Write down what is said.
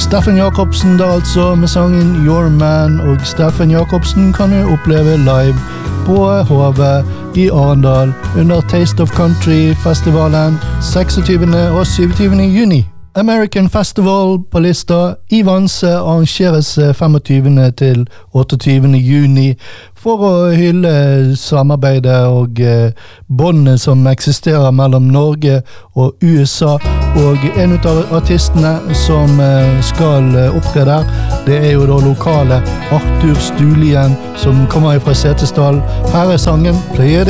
Steffen Jacobsen da altså med sangen Your Man, og Steffen Jacobsen kan du oppleve live på HV i Arendal under Taste of Country-festivalen 26. og 27. juni. American Festival på lista i Vanse arrangeres 25. til 28. juni for å hylle samarbeidet og båndene som eksisterer mellom Norge og USA, og en av artistene som skal opptre det jo da lokale Arthur Stulien som kommer fra Setesdal. Her sangen Play It